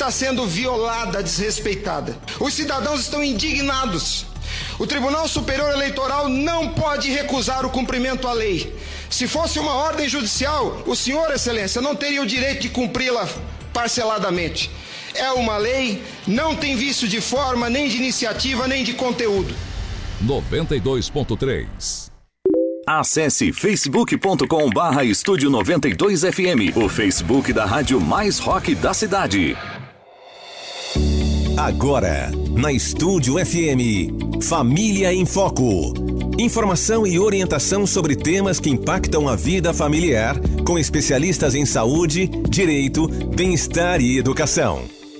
está sendo violada, desrespeitada. Os cidadãos estão indignados. O Tribunal Superior Eleitoral não pode recusar o cumprimento à lei. Se fosse uma ordem judicial, o senhor, Excelência, não teria o direito de cumpri-la parceladamente. É uma lei, não tem vício de forma, nem de iniciativa, nem de conteúdo. 92.3. Acesse facebook.com/Estúdio 92FM, o Facebook da rádio mais rock da cidade. Agora, na Estúdio FM, Família em Foco. Informação e orientação sobre temas que impactam a vida familiar, com especialistas em saúde, direito, bem-estar e educação.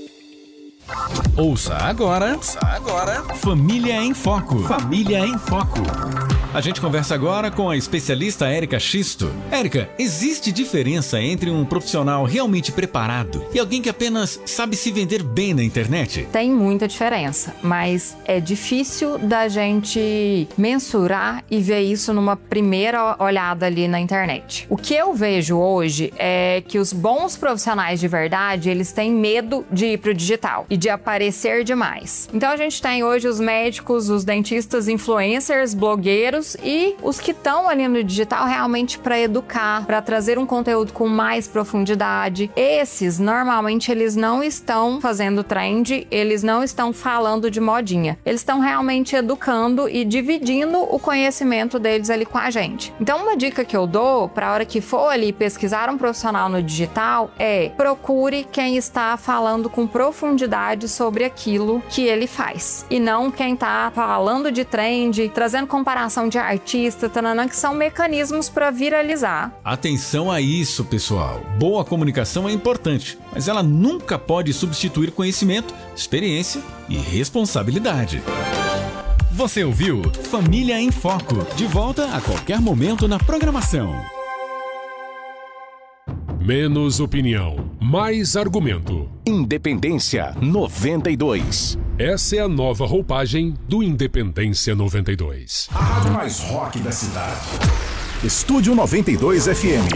Ouça agora, Família em Foco. Família em Foco. A gente conversa agora com a especialista Érica Xisto. Érica, existe diferença entre um profissional realmente preparado e alguém que apenas sabe se vender bem na internet? Tem muita diferença, mas é difícil da gente mensurar e ver isso numa primeira olhada ali na internet. O que eu vejo hoje é que os bons profissionais de verdade, eles têm medo de ir pro digital e de aparecer demais. Então a gente tem hoje os médicos, os dentistas, influencers, blogueiros e os que estão ali no digital realmente para educar, para trazer um conteúdo com mais profundidade. Esses, normalmente, eles não estão fazendo trend, eles não estão falando de modinha. Eles estão realmente educando e dividindo o conhecimento deles ali com a gente. Então, uma dica que eu dou para a hora que for ali pesquisar um profissional no digital é: procure quem está falando com profundidade sobre aquilo que ele faz. E não quem está falando de trend, trazendo comparação de artista, que são mecanismos para viralizar. Atenção a isso, pessoal. Boa comunicação é importante, mas ela nunca pode substituir conhecimento, experiência e responsabilidade. Você ouviu Família em Foco. De volta a qualquer momento na programação. Menos opinião, mais argumento. Independência 92. Essa é a nova roupagem do Independência 92. A rádio mais rock da cidade. Estúdio 92 FM.